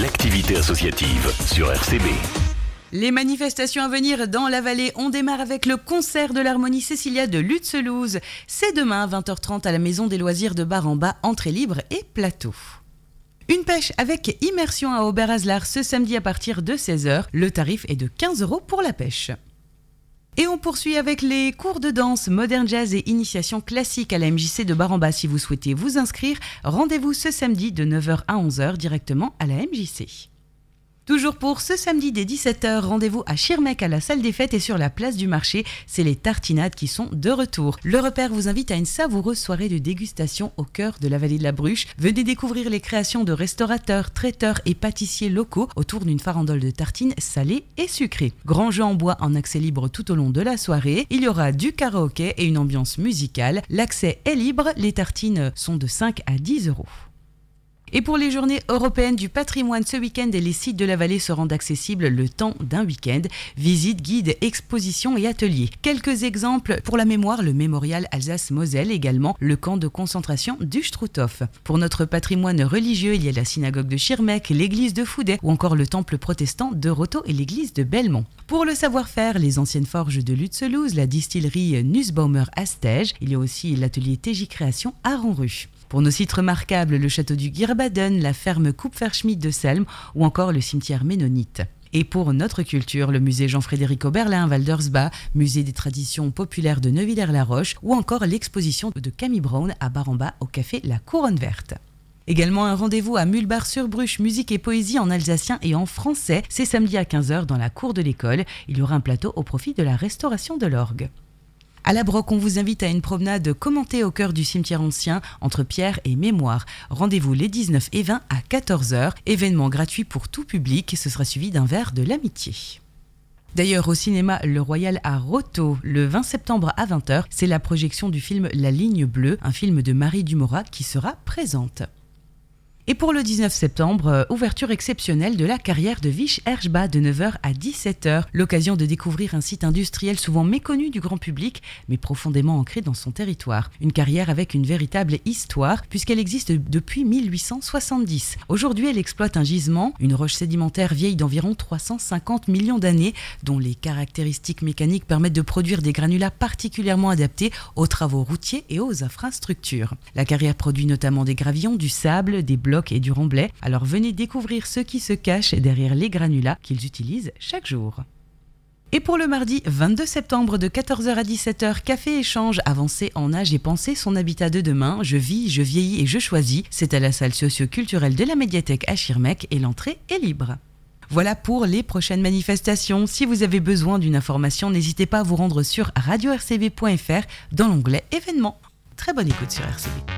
l'activité associative sur RCB. Les manifestations à venir dans la vallée, on démarre avec le concert de l'harmonie Cécilia de Lutzelouse. C'est demain à 20h30 à la Maison des Loisirs de Bar-en-Bas, entrée libre et plateau. Une pêche avec immersion à Oberazlar ce samedi à partir de 16h. Le tarif est de 15 € pour la pêche. Et on poursuit avec les cours de danse, modern jazz et initiation classique à la MJC de Bar-en-Bas. Si vous souhaitez vous inscrire, rendez-vous ce samedi de 9h à 11h directement à la MJC. Toujours pour ce samedi dès 17h, rendez-vous à Schirmeck à la salle des fêtes et sur la place du marché. C'est les tartinades qui sont de retour. Le repère vous invite à une savoureuse soirée de dégustation au cœur de la vallée de la Bruche. Venez découvrir les créations de restaurateurs, traiteurs et pâtissiers locaux autour d'une farandole de tartines salées et sucrées. Grand jeu en bois en accès libre tout au long de la soirée. Il y aura du karaoké et une ambiance musicale. L'accès est libre, les tartines sont de 5 à 10 €. Et pour les journées européennes du patrimoine ce week-end, les sites de la vallée se rendent accessibles le temps d'un week-end. Visites, guides, expositions et ateliers. Quelques exemples pour la mémoire, le mémorial Alsace-Moselle, également le camp de concentration du Struthof. Pour notre patrimoine religieux, il y a la synagogue de Schirmeck, l'église de Foudet ou encore le temple protestant de Roto et l'église de Belmont. Pour le savoir-faire, les anciennes forges de Lutzelouse, la distillerie Nussbaumer à Stege, il y a aussi l'atelier TJ Création à Renru. Pour nos sites remarquables, le château du Gierbaden, la ferme Kupferschmidt de Selm ou encore le cimetière ménonite. Et pour notre culture, le musée Jean-Frédéric Oberlin, Waldersbach, musée des traditions populaires de Neuvillers-la-Roche ou encore l'exposition de Camille Brown à Bar-en-Bas au café La Couronne Verte. Également un rendez-vous à Mühlbach-sur-Bruche, musique et poésie en alsacien et en français. C'est samedi à 15h dans la cour de l'école. Il y aura un plateau au profit de la restauration de l'orgue. À la Broc, on vous invite à une promenade commentée au cœur du cimetière ancien entre pierre et mémoire. Rendez-vous les 19 et 20 à 14h. Événement gratuit pour tout public. Ce sera suivi d'un verre de l'amitié. D'ailleurs, au cinéma Le Royal à Roto, le 20 septembre à 20h, c'est la projection du film La Ligne Bleue, un film de Marie Dumorat qui sera présente. Et pour le 19 septembre, ouverture exceptionnelle de la carrière de Wisch-Herschbach de 9h à 17h. L'occasion de découvrir un site industriel souvent méconnu du grand public, mais profondément ancré dans son territoire. Une carrière avec une véritable histoire, puisqu'elle existe depuis 1870. Aujourd'hui, elle exploite un gisement, une roche sédimentaire vieille d'environ 350 millions d'années, dont les caractéristiques mécaniques permettent de produire des granulats particulièrement adaptés aux travaux routiers et aux infrastructures. La carrière produit notamment des gravillons, du sable, des blocs et du remblai. Alors venez découvrir ce qui se cache derrière les granulats qu'ils utilisent chaque jour. Et pour le mardi 22 septembre de 14h à 17h, café échange, avancer en âge et penser son habitat de demain. Je vis, je vieillis et je choisis. C'est à la salle socio-culturelle de la médiathèque à Schirmeck et l'entrée est libre. Voilà pour les prochaines manifestations. Si vous avez besoin d'une information, n'hésitez pas à vous rendre sur radio-rcb.fr dans l'onglet événements. Très bonne écoute sur RCB.